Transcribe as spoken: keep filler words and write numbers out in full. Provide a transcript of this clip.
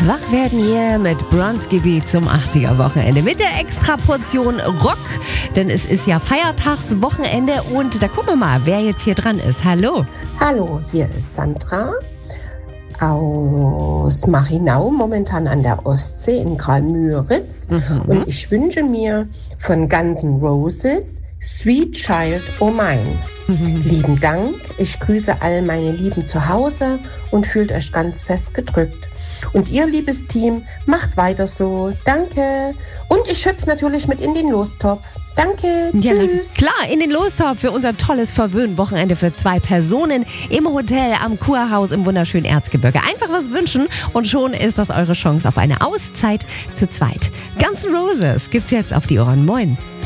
Wach werden hier mit Bronski Beat zum achtziger-Wochenende mit der Extraportion Rock, denn es ist ja Feiertagswochenende und da gucken wir mal, wer jetzt hier dran ist. Hallo. Hallo, hier ist Sandra aus Marinau, momentan an der Ostsee in Graal-Müritz. Mhm. Und ich wünsche mir von Guns N' Roses Sweet Child O' Mine. Mhm. Lieben Dank, ich grüße all meine Lieben zu Hause und fühlt euch ganz fest gedrückt. Und ihr, liebes Team, macht weiter so. Danke. Und ich schöpfe natürlich mit in den Lostopf. Danke. Ja, tschüss. Klar, in den Lostopf für unser tolles Verwöhn-Wochenende für zwei Personen im Hotel am Kurhaus im wunderschönen Erzgebirge. Einfach was wünschen und schon ist das eure Chance auf eine Auszeit zu zweit. Guns N' Roses gibt's jetzt auf die Ohren. Moin.